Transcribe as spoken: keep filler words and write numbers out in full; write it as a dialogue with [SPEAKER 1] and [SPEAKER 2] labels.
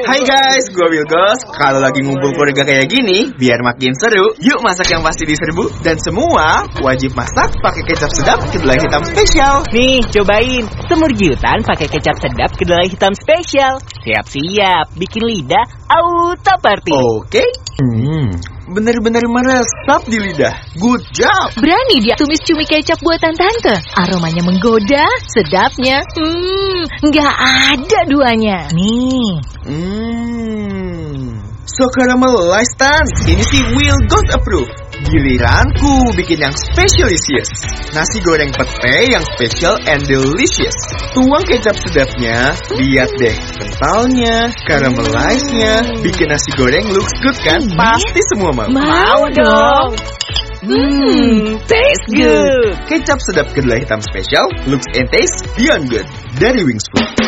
[SPEAKER 1] Hai guys, gue Wilgos. Kalau lagi ngumpul keluarga kayak gini, biar makin seru, yuk masak yang pasti diserbu. Dan semua wajib masak pakai kecap sedap kedelai hitam spesial.
[SPEAKER 2] Nih, cobain semur giutan pakai kecap sedap kedelai hitam spesial. Siap-siap, bikin lidah auto party.
[SPEAKER 1] Oke. Hmm, bener-bener meresap di lidah. Good job.
[SPEAKER 3] Berani dia tumis cumi kecap buatan tante. Aromanya menggoda, sedapnya, hmm, nggak ada duanya. Nih.
[SPEAKER 1] Hmm, so caramelized Tan. Ini sih Wilgos approve. Giliranku bikin yang specialisius. Nasi goreng pete yang special and delicious. Tuang kecap sedapnya, lihat deh kentalnya, caramelized-nya, bikin nasi goreng looks good kan? Pasti semua mau.
[SPEAKER 3] Mau dong.
[SPEAKER 2] Hmm, taste good.
[SPEAKER 1] Kecap sedap kedelai hitam spesial, looks and taste beyond good. Dari Wings Food.